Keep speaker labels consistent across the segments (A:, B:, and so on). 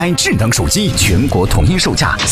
A: AI 智能手机全国统一售价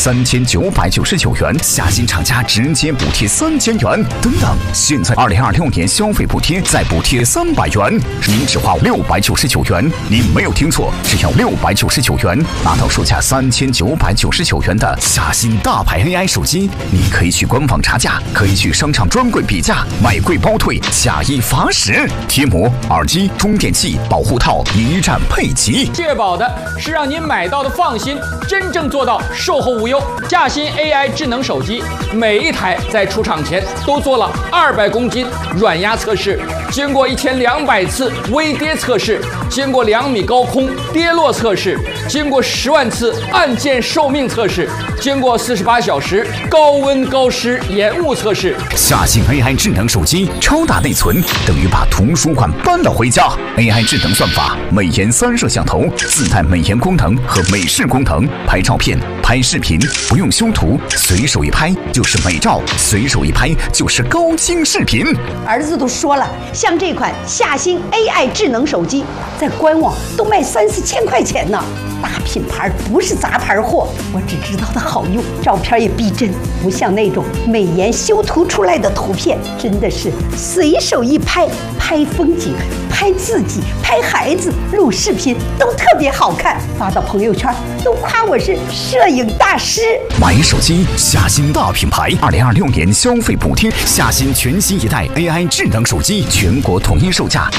A: 3999元，下新厂家直接补贴3000元。等等，现在2026年消费补贴再补贴300元，您只花699元。您没有听错，只要699元，拿到售价3999元的下新大牌 AI 手机。你可以去官网查价，可以去商场专柜比价，买贵包退，假一罚10。贴膜、耳机、充电器、保护套一站配齐，
B: 确保的是让您买到的放心，真正做到售后无忧。驾新 AI 智能手机，每一台在出厂前都做了200公斤软压测试，经过1200次微跌测试，经过2米高空跌落测试，经过10万次按键寿命测试，经过48小时高温高湿延误测试。
A: 下新 AI 智能手机，超大内存等于把图书馆搬了回家。AI 智能算法，美颜3摄像头，自带美颜功能和美视功能，拍照片、拍视频不用修图，随手一拍就是美照，随手一拍就是高清视频。
C: 儿子都说了，像这款下新 AI 智能手机，在官网都卖3-4千块钱呢。大品牌不是杂牌货，我只知道它好用，照片也逼真，不像那种美颜修图出来的图片，真的是随手一拍，拍风景、拍自己、拍孩子、录视频都特别好看，发到朋友圈都夸我是摄影大师。
A: 买手机下新大品牌，2026年消费补贴，下新全新一代 AI 智能手机全国统一售价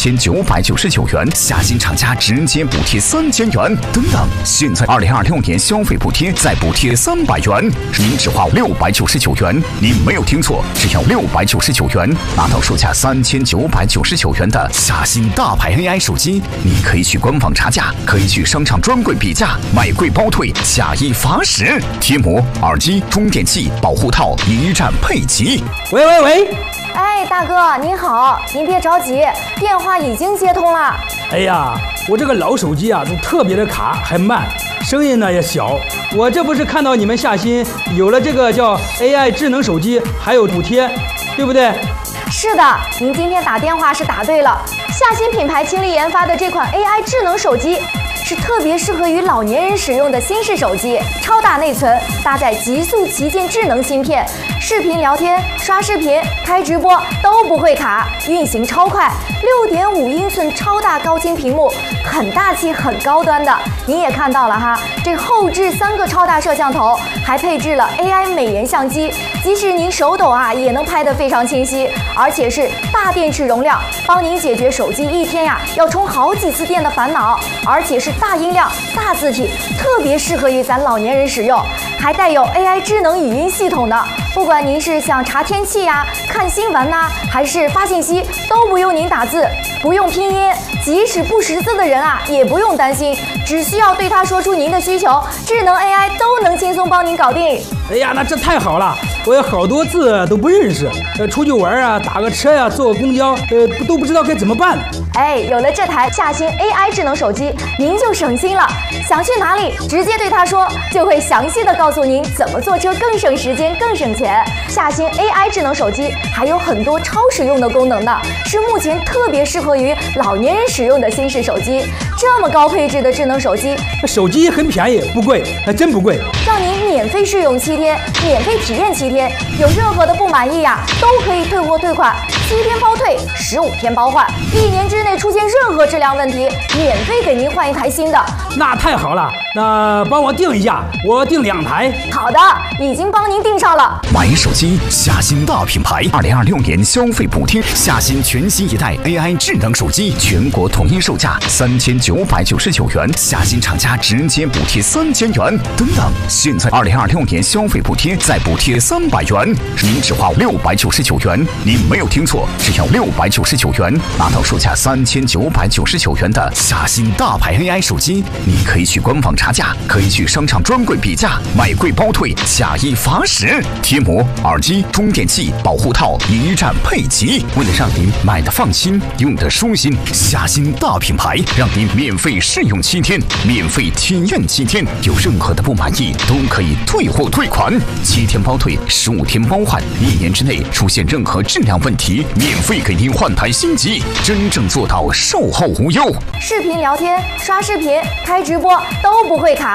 A: 3999元，下新厂家直接补贴3000元。等等，现在2026年消费补贴再补贴300元，您只花699元。您没有听错，只要699元，拿到售价3999元的下新大牌 AI 手机。你可以去官网查价，可以去商场专柜比价，买贵包退，假一罚10。贴膜、耳机、充电器、保护套一站配齐。
D: 喂，
E: 哎，大哥您好，您别着急，电话已经接通了。
D: 哎呀，我这个老手机啊，都特别的卡，还慢，声音呢也小。我这不是看到你们下新有了这个叫 AI 智能手机，还有补贴，对不对？
E: 是的，您今天打电话是打对了。下新品牌倾力研发的这款 AI 智能手机，是特别适合于老年人使用的新式手机，超大内存，搭载极速旗舰智能芯片，视频聊天、刷视频、开直播都不会卡，运行超快，6.5英寸超大高清屏幕，很大气、很高端的。您也看到了哈，这后置3个超大摄像头，还配置了 AI 美颜相机，即使您手抖啊，也能拍得非常清晰，而且是大电池容量，帮您解决手机一天呀要充好几次电的烦恼，而且是大音量、大字体，特别适合于咱老年人使用，还带有 AI 智能语音系统的。不管您是想查天气呀、看新闻呐，还是发信息，都不用您打字，不用拼音，即使不识字的人啊，也不用担心，只需要对他说出您的需求，智能 AI 都能轻松帮您搞定。
D: 哎呀，那这太好了，我有好多字都不认识，出去玩啊，打个车呀、坐个公交，都不知道该怎么办。
E: 哎，有了这台下新 AI 智能手机，您就省心了。想去哪里，直接对他说，就会详细的告诉您怎么坐车更省时间、更省钱。下新 AI 智能手机还有很多超实用的功能呢，是目前特别适合于老年人使用的新式手机。这么高配置的智能手机，
D: 手机很便宜，不贵，还真不贵。
E: 让您免费试用7天，免费体验7天，有任何的不满意呀，都可以退货退款，7天包退，15天包换，1年之内出现任何质量问题，免费给您换一台新的。
D: 那太好了，那帮我订一下，我订2台。
E: 好的，已经帮您订上了。
A: 买手机下新大品牌，2026年消费补贴，下新全新一代 AI 智能手机全国统一售价3999元，下新厂家直接补贴3000元。等等，现在2026年消费补贴再补贴300元，您只花699元。您没有听错，只要699元，拿到售价3999元的下新大牌 AI 手机。你可以去官网查价，可以去商场专柜比价，买贵包退，假一罚10。贴膜、耳机、充电器、保护套一站配齐。为了让您买的放心，用的舒心，下新大品牌让您免费试用7天，免费体验7天，有任何的不满意都可以退货退款，7天包退，15天包换，1年之内出现任何质量问题，免费给您换台新机，真正做到售后无忧。
E: 视频聊天、刷视频、开直播都不会卡。